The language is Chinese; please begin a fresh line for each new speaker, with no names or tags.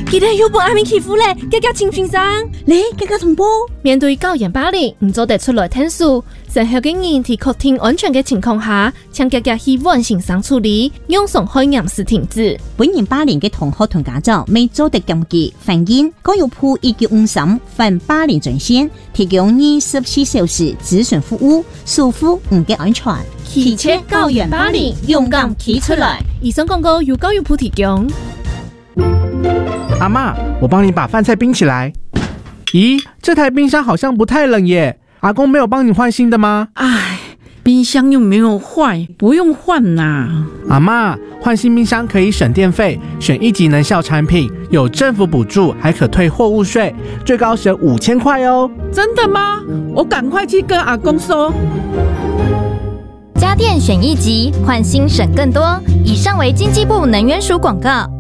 今天又被阿明欺负嘞，家家请先生。
你家家同胞，
面对校园霸凌，唔做得出来申诉。生效嘅人喺确定安全嘅情况下，请家家去完先生处理，用上开严时停止。
本人霸凌嘅同学同家长未做得禁忌，反映教育部1953反霸凌专线，提供24小时咨询服务，守护唔嘅安全。
汽车校园霸凌，勇敢企出来。以上广告由教育部提供。
阿嬷，我帮你把饭菜冰起来。咦，这台冰箱好像不太冷耶。阿公没有帮你换新的吗？
唉，冰箱又没有坏，不用换啦。
阿嬷，换新冰箱可以省电费，选1级能效产品，有政府补助，还可退货物税，最高省5000块哦。
真的吗？我赶快去跟阿公说。
家电选1级，换新省更多。以上为经济部能源署广告。